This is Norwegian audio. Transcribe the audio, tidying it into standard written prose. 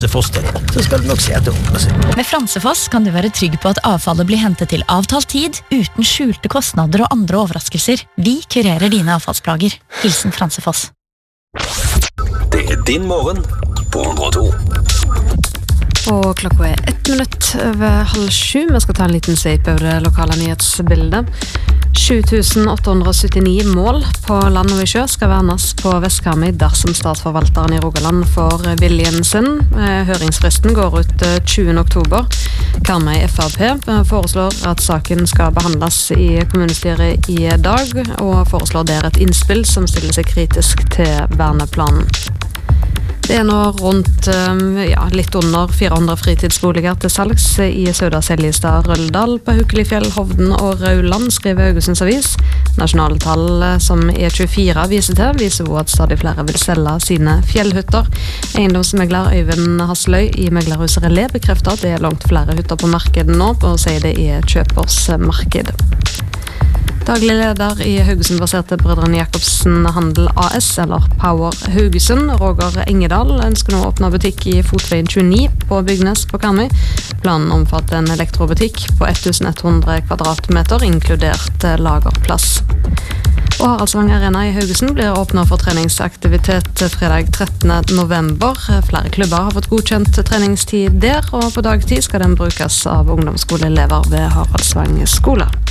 Foster, så skal du nok se at det ordner seg. Med Fransefoss kan du være trygg på at avfallet blir hentet til avtalt tid, uten skjulte kostnader og andre overraskelser. Vi kurerer dine avfallsplager. Hilsen Fransefoss. Det din morgen på 102. Og klokka 1 minutt over 6:30. Vi skal ta en liten sveip over det lokale nyhetsbildet. 7879 mål på land og i sjø skal vernes på Vestkarmøy dersom statsforvalteren i Rogaland får viljen sin. Høringsfristen går ut 20. oktober. Karmøy FrP foreslår at saken skal behandles i kommunestyret i dag, og foreslår der et innspill som stiller seg kritisk til verneplanen. Det nå rundt litt under 400 fritidsboliger til salgs i Sødra Seljestad, Røldal, på Haukelifjell, Hovden og Rauland, skriver Haugesunds Avis. Nasjonale tall som E24 viser at stadig flere vil selge sine fjellhytter. Eiendomsmegler Øyvind Hasløy i meglerhuset Relé bekrefter at det langt flere hytter på markedet nå, og sier det er kjøpers marked. Daglig leder i Haugesund-baserte Brødrene Jacobsen Handel AS, eller Power Haugesund, Roger Engedal, ønsker nå å åpne butikk i Fotveien 29 på Bygnes på Karmøy. Planen omfatter en elektrobutikk på 1100 kvadratmeter, inkludert lagerplass. Og Haraldsvang Arena i Haugesund blir åpnet for treningsaktivitet fredag 13. november. Flere klubber har fått godkjent treningstid der, og på dagtid skal den brukes av ungdomsskoleelever ved Haraldsvang skole.